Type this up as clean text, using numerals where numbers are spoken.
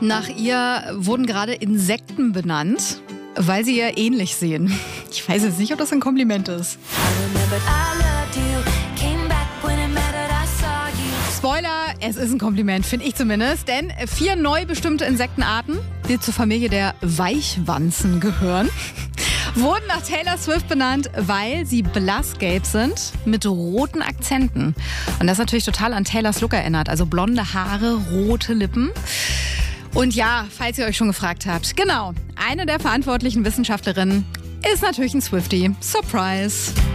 Nach ihr wurden gerade Insekten benannt, weil sie ihr ähnlich sehen. Ich weiß jetzt nicht, ob das ein Kompliment ist. Spoiler, es ist ein Kompliment, finde ich zumindest. Denn 4 neu bestimmte Insektenarten, die zur Familie der Weichwanzen gehören, wurden nach Taylor Swift benannt, weil sie blassgelb sind mit roten Akzenten. Und das natürlich total an Taylors Look erinnert. Also blonde Haare, rote Lippen. Und ja, falls ihr euch schon gefragt habt, genau, eine der verantwortlichen Wissenschaftlerinnen ist natürlich ein Swiftie. Surprise!